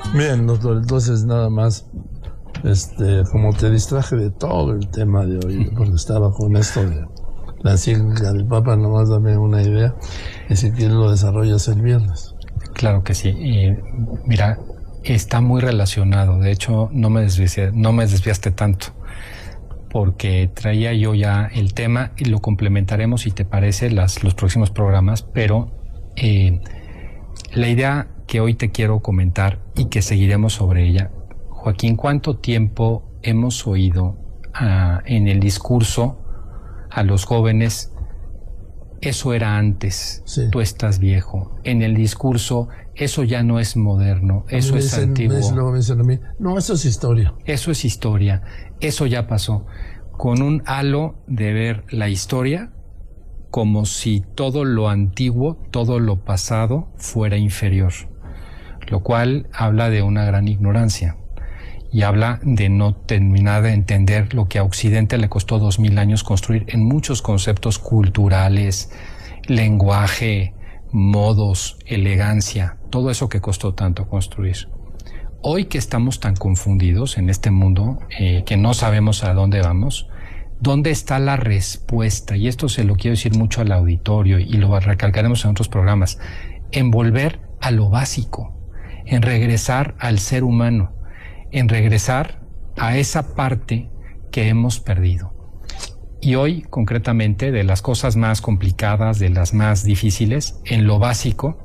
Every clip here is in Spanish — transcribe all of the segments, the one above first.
Bien, doctor, entonces nada más, como te distraje de todo el tema de hoy, porque estaba con esto de la encíclica del Papa, nomás dame una idea, y si quieres lo desarrollas el viernes. Claro que sí. Mira, está muy relacionado. De hecho, no me desviaste tanto, porque traía yo ya el tema y lo complementaremos, si te parece, los próximos programas, pero la idea que hoy te quiero comentar y que seguiremos sobre ella. Joaquín, ¿cuánto tiempo hemos oído en el discurso a los jóvenes? Eso era antes, sí. Tú estás viejo. En el discurso, eso ya no es moderno, eso es antiguo. Luego me dicen a mí, no, eso es historia. Eso es historia, eso ya pasó. Con un halo de ver la historia como si todo lo antiguo, todo lo pasado fuera inferior, lo cual habla de una gran ignorancia y habla de no terminar de entender lo que a Occidente le costó 2000 años construir en muchos conceptos culturales, lenguaje, modos, elegancia, todo eso que costó tanto construir. Hoy que estamos tan confundidos en este mundo, que no sabemos a dónde vamos, ¿dónde está la respuesta? Y esto se lo quiero decir mucho al auditorio y lo recalcaremos en otros programas. En volver a lo básico, en regresar al ser humano, en regresar a esa parte que hemos perdido. Y hoy, concretamente, de las cosas más complicadas, de las más difíciles, en lo básico,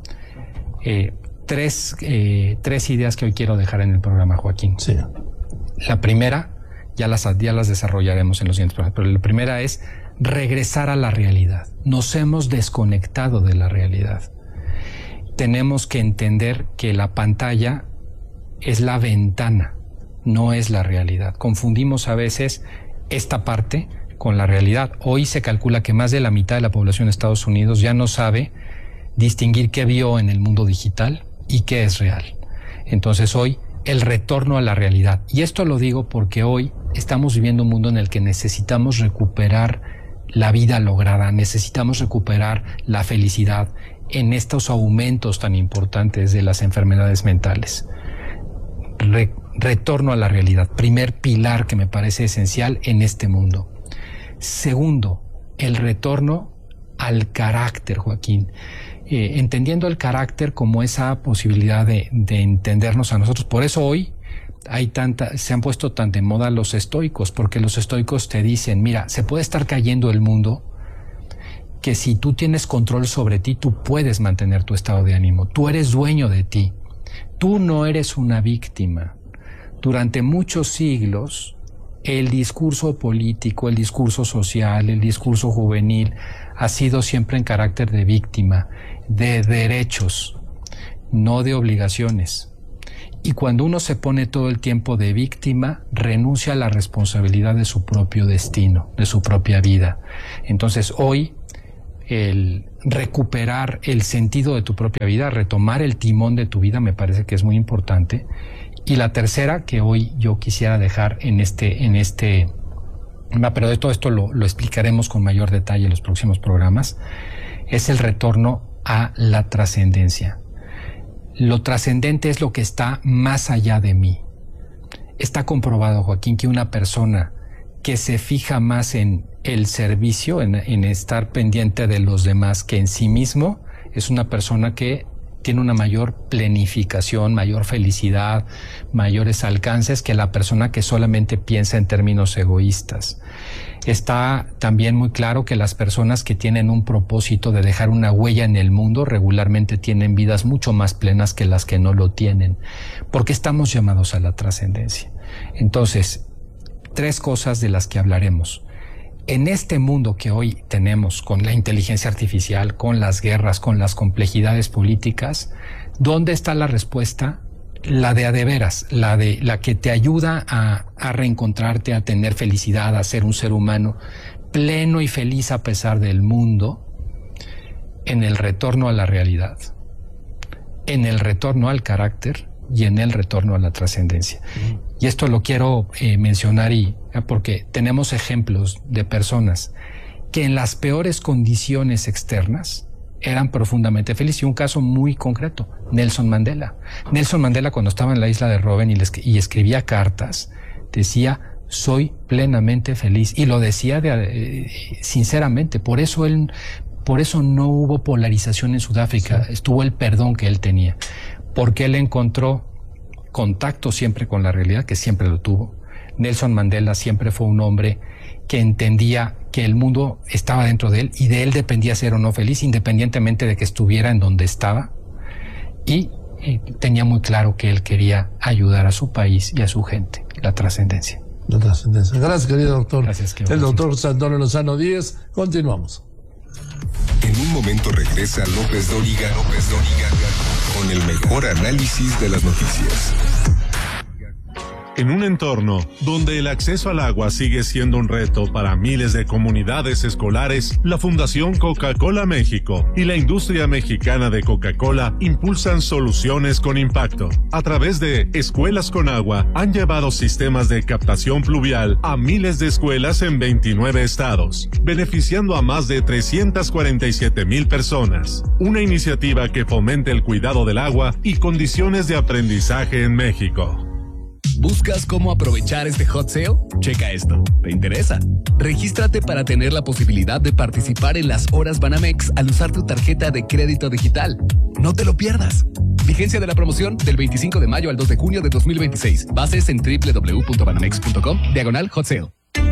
tres ideas que hoy quiero dejar en el programa, Joaquín. Sí. La primera, ya las desarrollaremos en los siguientes programas, pero la primera es regresar a la realidad. Nos hemos desconectado de la realidad. Tenemos que entender que la pantalla es la ventana, no es la realidad. Confundimos a veces esta parte con la realidad. Hoy se calcula que más de la mitad de la población de Estados Unidos ya no sabe distinguir qué vio en el mundo digital y qué es real. Entonces hoy el retorno a la realidad. Y esto lo digo porque hoy estamos viviendo un mundo en el que necesitamos recuperar la vida lograda, necesitamos recuperar la felicidad en estos aumentos tan importantes de las enfermedades mentales. Retorno a la realidad, primer pilar que me parece esencial en este mundo. Segundo, el retorno al carácter, Joaquín. Entendiendo el carácter como esa posibilidad de entendernos a nosotros. Por eso hoy se han puesto tan de moda los estoicos, porque los estoicos te dicen, mira, se puede estar cayendo el mundo, que si tú tienes control sobre ti, tú puedes mantener tu estado de ánimo. Tú eres dueño de ti. Tú no eres una víctima. Durante muchos siglos, el discurso político, el discurso social, el discurso juvenil ha sido siempre en carácter de víctima, de derechos, no de obligaciones. Y cuando uno se pone todo el tiempo de víctima, renuncia a la responsabilidad de su propio destino, de su propia vida. Entonces hoy, el recuperar el sentido de tu propia vida, retomar el timón de tu vida, me parece que es muy importante. Y la tercera que hoy yo quisiera dejar pero de todo esto lo explicaremos con mayor detalle en los próximos programas, es el retorno a la trascendencia. Lo trascendente es lo que está más allá de mí. Está comprobado, Joaquín, que una persona que se fija más en el servicio, en estar pendiente de los demás que en sí mismo, es una persona que tiene una mayor planificación, mayor felicidad, mayores alcances que la persona que solamente piensa en términos egoístas. Está también muy claro que las personas que tienen un propósito de dejar una huella en el mundo regularmente tienen vidas mucho más plenas que las que no lo tienen, porque estamos llamados a la trascendencia. Entonces, tres cosas de las que hablaremos. En este mundo que hoy tenemos, con la inteligencia artificial, con las guerras, con las complejidades políticas, ¿dónde está la respuesta? La de a de veras, la que te ayuda a reencontrarte, a tener felicidad, a ser un ser humano pleno y feliz a pesar del mundo, en el retorno a la realidad, en el retorno al carácter y en el retorno a la trascendencia. Y esto lo quiero mencionar porque tenemos ejemplos de personas que en las peores condiciones externas eran profundamente felices. Y un caso muy concreto, Nelson Mandela. Nelson Mandela, cuando estaba en la isla de Robben y escribía cartas, decía: soy plenamente feliz. Y lo decía sinceramente. Por eso no hubo polarización en Sudáfrica. Sí. Estuvo el perdón que él tenía. Porque él encontró contacto siempre con la realidad, que siempre lo tuvo. Nelson Mandela siempre fue un hombre que entendía que el mundo estaba dentro de él y de él dependía ser o no feliz, independientemente de que estuviera en donde estaba. Y tenía muy claro que él quería ayudar a su país y a su gente. La trascendencia. La trascendencia. Gracias, querido doctor. Gracias. El doctor José Antonio Lozano Díez. Continuamos. En un momento regresa López Dóriga con el mejor análisis de las noticias. En un entorno donde el acceso al agua sigue siendo un reto para miles de comunidades escolares, la Fundación Coca-Cola México y la industria mexicana de Coca-Cola impulsan soluciones con impacto. A través de Escuelas con Agua, han llevado sistemas de captación pluvial a miles de escuelas en 29 estados, beneficiando a más de 347,000 personas. Una iniciativa que fomenta el cuidado del agua y condiciones de aprendizaje en México. ¿Buscas cómo aprovechar este hot sale? Checa esto. ¿Te interesa? Regístrate para tener la posibilidad de participar en las horas Banamex al usar tu tarjeta de crédito digital. No te lo pierdas. Vigencia de la promoción del 25 de mayo al 2 de junio de 2026. Bases en www.banamex.com/hot sale.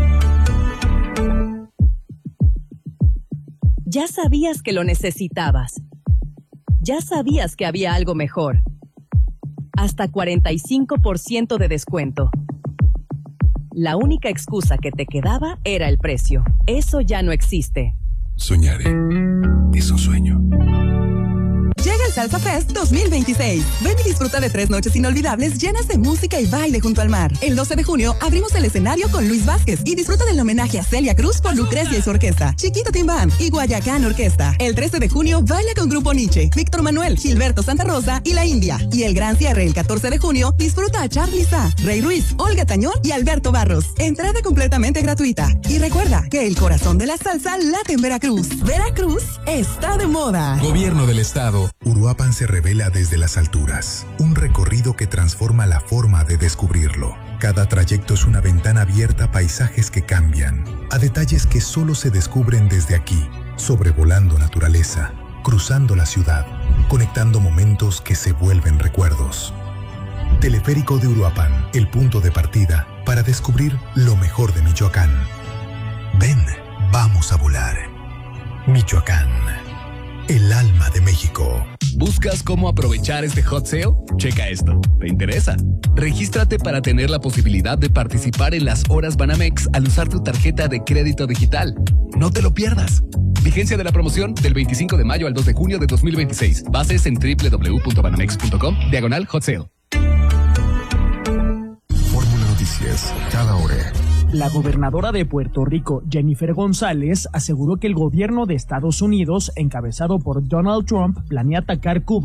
Ya sabías que lo necesitabas. Ya sabías que había algo mejor. Hasta 45% de descuento. La única excusa que te quedaba era el precio. Eso ya no existe. Soñaré. Es un sueño. Llega el Salsa Fest 2026. Ven y disfruta de 3 noches inolvidables llenas de música y baile junto al mar. El 12 de junio abrimos el escenario con Luis Vázquez y disfruta del homenaje a Celia Cruz por Lucrecia y su orquesta, Chiquito Tim Band y Guayacán Orquesta. El 13 de junio baila con Grupo Nietzsche, Víctor Manuel, Gilberto Santa Rosa y La India. Y el gran cierre el 14 de junio disfruta a Charly Sa, Rey Ruiz, Olga Tañón y Alberto Barros. Entrada completamente gratuita. Y recuerda que el corazón de la salsa late en Veracruz. Veracruz está de moda. Gobierno del Estado. Uruapan se revela desde las alturas, un recorrido que transforma la forma de descubrirlo. Cada trayecto es una ventana abierta a paisajes que cambian, a detalles que solo se descubren desde aquí, sobrevolando naturaleza, cruzando la ciudad, conectando momentos que se vuelven recuerdos. Teleférico de Uruapan, el punto de partida para descubrir lo mejor de Michoacán. Ven, vamos a volar. Michoacán, el alma de México. ¿Buscas cómo aprovechar este hot sale? Checa esto. ¿Te interesa? Regístrate para tener la posibilidad de participar en las horas Banamex al usar tu tarjeta de crédito digital. No te lo pierdas. Vigencia de la promoción del 25 de mayo al 2 de junio de 2026. Bases en www.banamex.com/hot sale. Fórmula Noticias, cada hora. La gobernadora de Puerto Rico, Jennifer González, aseguró que el gobierno de Estados Unidos, encabezado por Donald Trump, planea atacar Cuba